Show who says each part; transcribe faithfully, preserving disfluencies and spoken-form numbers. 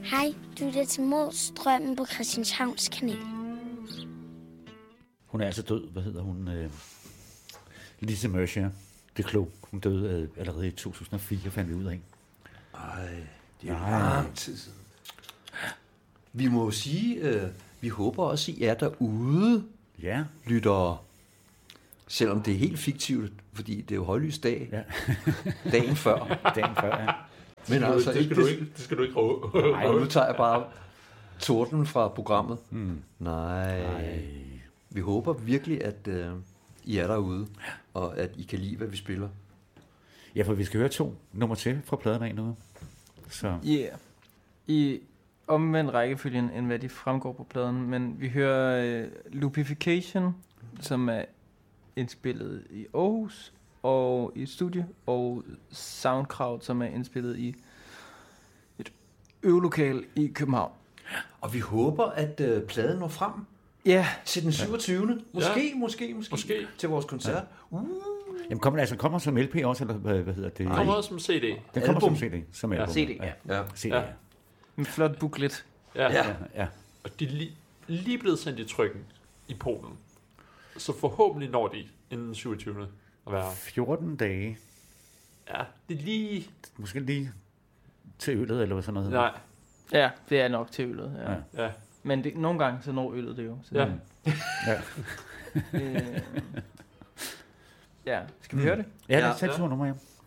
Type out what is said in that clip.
Speaker 1: Hej, du lytter til Målstrømmen på Christianshavns Kanal.
Speaker 2: Hun er altså død. Hvad hedder hun? Øh, Lise Mercier. Det er klogt. Hun døde øh, allerede i to tusind og fire, fandt vi ud af.
Speaker 3: Ej, det er jo lang tid siden. Vi må jo sige, øh, vi håber også, I er derude,
Speaker 2: ja.
Speaker 3: lyttere. Selvom det er helt fiktivt, fordi det er jo højlysdag.
Speaker 2: Ja.
Speaker 3: Dagen før.
Speaker 2: Dagen før, ja.
Speaker 4: Men det altså, det skal, du ikke, det skal du ikke råbe.
Speaker 3: Nej, nu tager jeg bare torden fra programmet.
Speaker 2: Mm.
Speaker 3: Nej. Nej. Vi håber virkelig, at øh, I er derude, og at I kan lide, hvad vi spiller.
Speaker 2: Ja, for vi skal høre to nummer til fra pladen af nu. Så.
Speaker 5: Yeah. I omvendt rækkefølgen, end hvad de fremgår på pladen, men vi hører uh, Lupification, som er indspillet i Aarhus, og i et studie, og Soundcloud, som er indspillet i et øvelokal i København.
Speaker 3: Og vi håber, at øh, pladen når frem.
Speaker 5: Ja.
Speaker 3: Til den syvogtyvende Måske,
Speaker 4: ja.
Speaker 3: måske, måske,
Speaker 4: måske.
Speaker 3: Til vores koncert. Ja.
Speaker 2: Uh. Jamen kommer altså kommer som L P også, eller hvad, hvad hedder det?
Speaker 4: Det kommer også som C D.
Speaker 2: Den kommer som C D. Som album.
Speaker 5: Ja, C D,
Speaker 3: ja.
Speaker 2: ja. C D,
Speaker 4: ja.
Speaker 5: En flot booklet.
Speaker 4: Ja.
Speaker 3: Ja.
Speaker 2: ja. ja.
Speaker 4: Og de er lige, lige blevet sendt i trykken i Polen. Så forhåbentlig når de inden syvogtyvende at være
Speaker 2: fjorten dage.
Speaker 4: Ja, det er lige...
Speaker 2: Måske lige til øllet, eller hvad sådan noget.
Speaker 4: Nej.
Speaker 5: Ja, det er nok til øllet, ja.
Speaker 4: ja. ja.
Speaker 5: Men det, nogle gange, så når øllet det jo. Så
Speaker 4: ja.
Speaker 5: Det,
Speaker 2: ja.
Speaker 5: øh, ja, skal vi mm. høre det?
Speaker 2: Ja, lad os tage to nummer, ja.